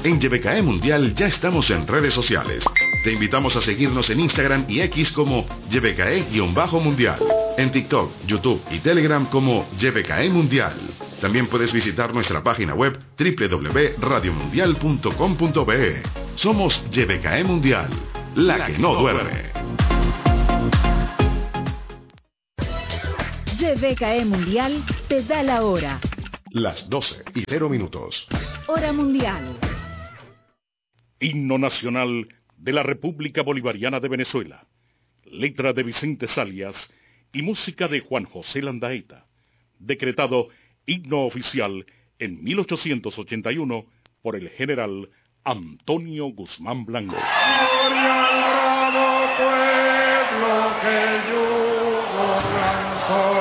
En YBKE Mundial ya estamos en redes sociales. Te invitamos a seguirnos en Instagram y X como YBKE-Mundial. En TikTok, YouTube y Telegram como YBKE Mundial. También puedes visitar nuestra página web www.radiomundial.com.be. Somos YBKE Mundial, la que no duerme. YBKE Mundial te da la hora. Las 12:00. Hora mundial. Himno nacional de la República Bolivariana de Venezuela. Letra de Vicente Salias y música de Juan José Landaeta. Decretado himno oficial en 1881 por el general Antonio Guzmán Blanco. Gloria al bravo pueblo que el yugo lanzó.